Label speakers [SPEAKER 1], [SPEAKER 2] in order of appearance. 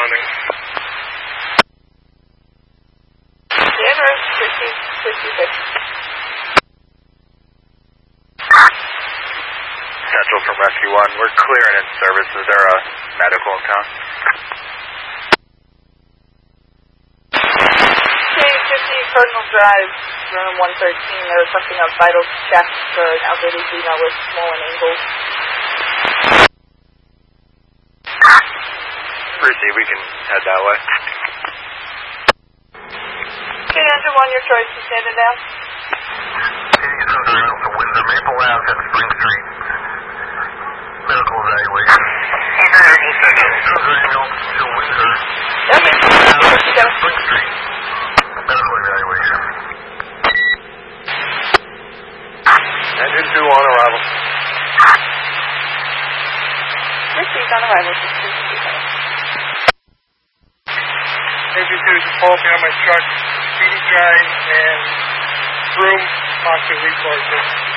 [SPEAKER 1] grounding.
[SPEAKER 2] Danvers, 5056.
[SPEAKER 1] Central from Rescue 1, we're clearing in service. Is there a medical in town?
[SPEAKER 2] K50 Cardinal Drive, room 113. They're requesting a vital check for an elderly female with swollen ankles.
[SPEAKER 1] Receive, we can head that way.
[SPEAKER 2] Okay, Engine 1, your choice is standing down.
[SPEAKER 3] Southern Alpha Windsor, Maple Ave at Spring Street. Medical evaluation. Southern Alpha Windsor.
[SPEAKER 2] Okay,
[SPEAKER 3] Spring Street. Medical evaluation.
[SPEAKER 1] Engine 2 on arrival.
[SPEAKER 2] Received on arrival.
[SPEAKER 1] Engine 2 is defaulting on my truck. Speedy drive and room, possibly resources.